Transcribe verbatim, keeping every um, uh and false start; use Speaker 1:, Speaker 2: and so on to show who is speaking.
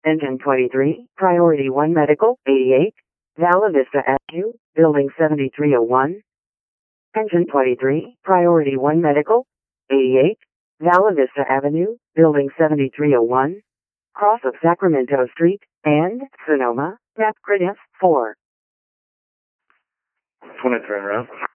Speaker 1: Engine twenty-three, Priority one Medical, eighty-eight, Vala Vista Avenue, Building seventy-three oh one. Engine twenty-three, Priority one Medical, eighty-eight, Vala Vista Avenue, Building seventy-three oh one, cross of Sacramento Street, and Sonoma, Map Grid F four.
Speaker 2: twenty-three en route.